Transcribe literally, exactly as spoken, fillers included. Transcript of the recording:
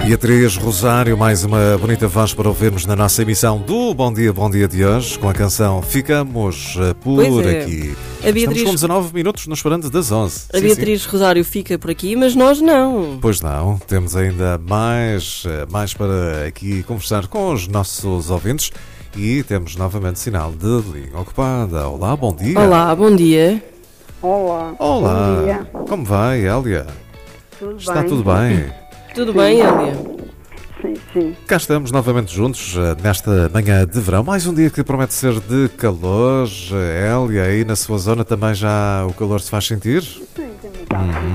Beatriz Rosário, mais uma bonita voz para ouvirmos na nossa emissão do Bom Dia, Bom Dia de hoje, com a canção Ficamos por é. Aqui. A Beatriz... Estamos com dezanove minutos nos esperando das onze. A sim, Beatriz sim. Rosário fica por aqui, mas nós não. Pois não, temos ainda mais, mais para aqui conversar com os nossos ouvintes e temos novamente sinal de linha ocupada. Olá, bom dia. Olá, bom dia. Olá. Olá. Bom dia. Como vai, Hélia? Tudo Está bem? tudo bem? Tudo sim. bem, Hélia? Sim, sim. Cá estamos novamente juntos nesta manhã de verão. Mais um dia que promete ser de calor. Hélia, aí na sua zona também já o calor se faz sentir? Sim, sim. Uhum.